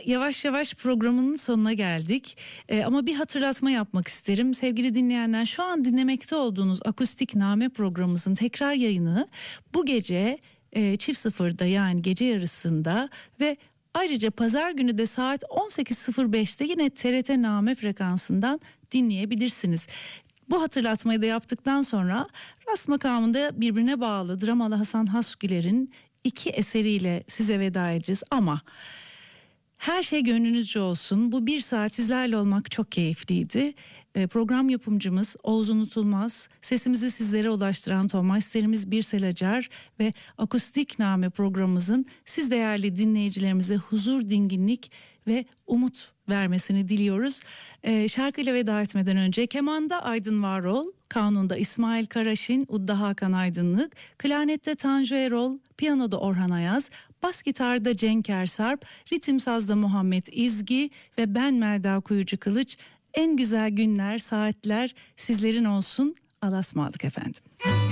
yavaş yavaş programın sonuna geldik. Ama bir hatırlatma yapmak isterim. Sevgili dinleyenler, şu an dinlemekte olduğunuz Akustik Name programımızın tekrar yayını bu gece çift sıfırda, yani gece yarısında ve ayrıca pazar günü de saat 18.05'te yine TRT Name frekansından dinleyebilirsiniz. Bu hatırlatmayı da yaptıktan sonra rast makamında birbirine bağlı dramalı Hasan Hasgüler'in 2 eseriyle size veda edeceğiz ama her şey gönlünüzce olsun. Bu 1 saat sizlerle olmak çok keyifliydi. Program yapımcımız Oğuz Unutulmaz, sesimizi sizlere ulaştıran Tomasterimiz Birsel Acar ve Akustik Name programımızın siz değerli dinleyicilerimize huzur, dinginlik ve umut vermesini diliyoruz. Şarkıyla veda etmeden önce kemanda Aydın Varol, kanunda İsmail Karaşin, udda Hakan Aydınlık, klarnette Tanju Erol, piyanoda Orhan Ayaz, bas gitarda Cenk Ersarp, ritim sazda Muhammed İzgi ve ben Melda Kuyucu Kılıç. En güzel günler, saatler sizlerin olsun. Allah'a ısmarladık efendim.